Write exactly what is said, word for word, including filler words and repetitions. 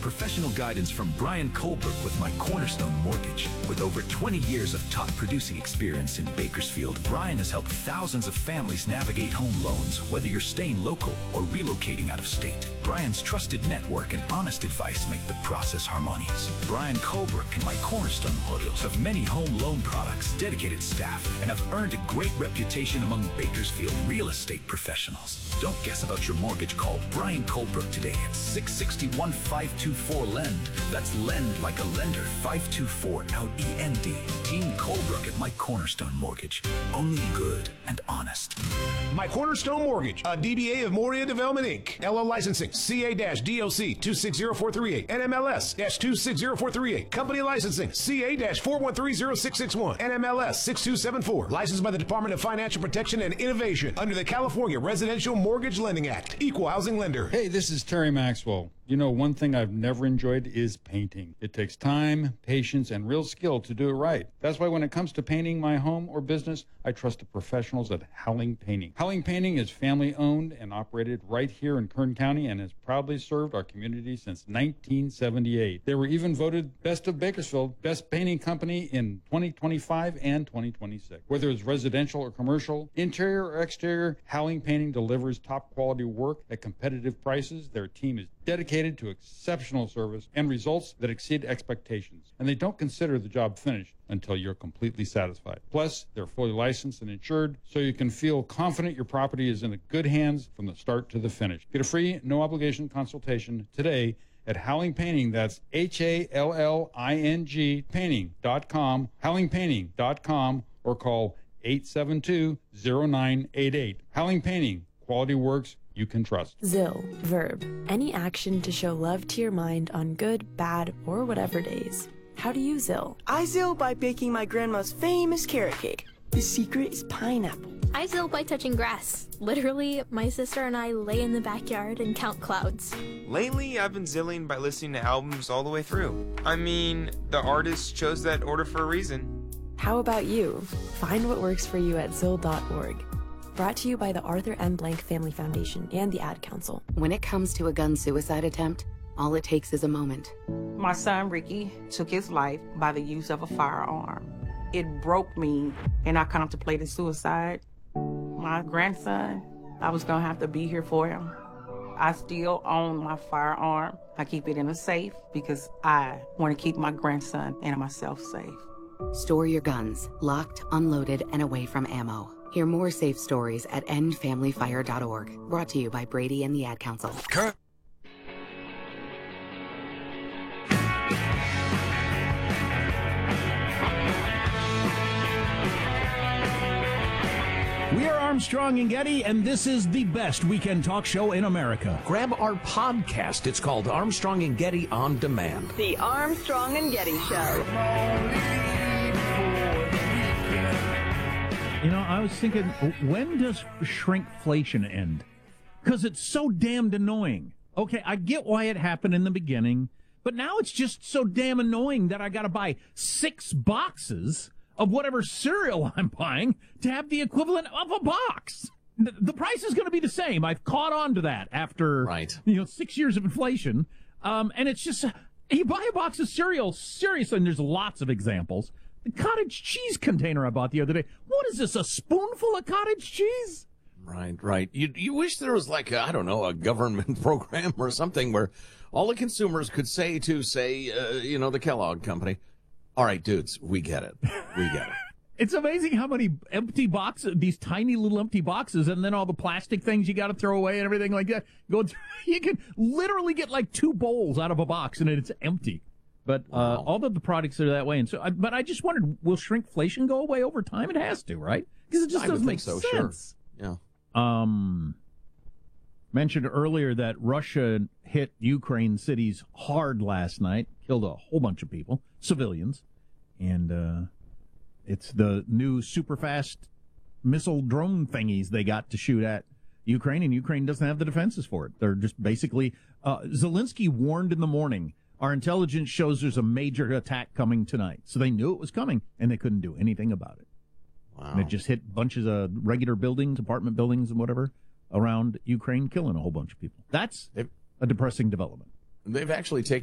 professional guidance from Brian Colbert with My Cornerstone Mortgage. With over twenty years of top producing experience in Bakersfield, Brian has helped thousands of families navigate home loans, whether you're staying local or relocating out of state. Brian's trusted network and honest advice make the process harmonious. Brian Colbert and My Cornerstone Mortgage have many home loan products, dedicated staff, and have earned a great reputation among Bakersfield real estate professionals. Don't guess about your mortgage. Call Brian Colbert today at six six one, five two four, LEND. That's LEND like a lender, five two four, L E N D. Team Colbert at My Cornerstone Mortgage. Only good and honest. My Cornerstone Mortgage, a D B A of Moria Development, Incorporated. L L licensing, C A D O C two six zero four three eight, N M L S two six zero four three eight. Company licensing, C A four one three zero six six one, N M L S six two seven four. Licensed by the Department of Financial Protection and Innovation under the California Residential Mortgage Lending Act. Equal housing lender. Hey, this is Terry Maxwell. You know, one thing I've never enjoyed is painting. It takes time, patience, and real skill to do it right. That's why when it comes to painting my home or business, I trust the professionals at Howling Painting. Howling Painting is family-owned and operated right here in Kern County and has proudly served our community since nineteen seventy-eight. They were even voted Best of Bakersfield, Best Painting Company in twenty twenty-five and twenty twenty-six. Whether it's residential or commercial, interior or exterior, Howling Painting delivers top-quality work at competitive prices. Their team is dedicated to exceptional service and results that exceed expectations. And they don't consider the job finished until you're completely satisfied. Plus, they're fully licensed and insured, so you can feel confident your property is in good hands from the start to the finish. Get a free, no-obligation consultation today at Howling Painting. That's H A L L I N G painting dot com, howling painting dot com, or call eight seven two, zero nine eight eight. Howling Painting, quality works you can trust. Zill, verb, any action to show love to your mind on good, bad, or whatever days. How do you Zill? I Zill by baking my grandma's famous carrot cake. The secret is pineapple. I Zill by touching grass. Literally, my sister and I lay in the backyard and count clouds. Lately, I've been zilling by listening to albums all the way through. I mean, the artist chose that order for a reason. How about you? Find what works for you at zill dot org. Brought to you by the Arthur M. Blank Family Foundation and the Ad Council. When it comes to a gun suicide attempt, all it takes is a moment. My son, Ricky, took his life by the use of a firearm. It broke me, and I contemplated suicide. My grandson, I was going to have to be here for him. I still own my firearm. I keep it in a safe because I want to keep my grandson and myself safe. Store your guns, locked, unloaded, and away from ammo. Hear more safe stories at end family fire dot org. Brought to you by Brady and the Ad Council. Kurt. We are Armstrong and Getty, and this is the best weekend talk show in America. Grab our podcast. It's called Armstrong and Getty On Demand. The Armstrong and Getty Show. You know, I was thinking, when does shrinkflation end? Because it's so damned annoying. Okay, I get why it happened in the beginning, but now it's just so damn annoying that I got to buy six boxes of whatever cereal I'm buying to have the equivalent of a box. The price is going to be the same. I've caught on to that after, right. you know, six years of inflation. Um, and it's just, you buy a box of cereal, seriously, and there's lots of examples. The cottage cheese container I bought the other day. What is this, a spoonful of cottage cheese? Right, right. You you wish there was like, a, I don't know, a government program or something where all the consumers could say to, say, uh, you know, the Kellogg Company, all right, dudes, we get it. We get it. It's amazing how many empty boxes, these tiny little empty boxes, and then all the plastic things you got to throw away and everything like that. Go through, you can literally get like two bowls out of a box and it's empty. But uh, wow. all of the products are that way. And so, I, but I just wondered, will shrinkflation go away over time? It has to, right? Because it just I doesn't would make think so, sense. Sure. Yeah. Um, mentioned earlier that Russia hit Ukraine cities hard last night, killed a whole bunch of people, civilians, and uh, it's the new super fast missile drone thingies they got to shoot at Ukraine, and Ukraine doesn't have the defenses for it. They're just basically uh, Zelensky warned in the morning, our intelligence shows there's a major attack coming tonight. So they knew it was coming, and they couldn't do anything about it. Wow. And it just hit bunches of regular buildings, apartment buildings and whatever, around Ukraine, killing a whole bunch of people. That's a depressing development. They've actually taken